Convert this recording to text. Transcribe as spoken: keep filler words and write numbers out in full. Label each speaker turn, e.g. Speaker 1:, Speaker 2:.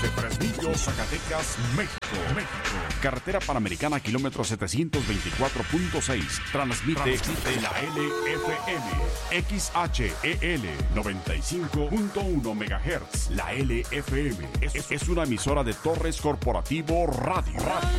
Speaker 1: Desde Fresnillo, Zacatecas, México. México. Carretera Panamericana, kilómetro setecientos veinticuatro punto seis. Transmite, Transmite la L F M. X H E L noventa y cinco punto uno megahertz. La L F M es, es una emisora de Torres Corporativo Radio. Radio.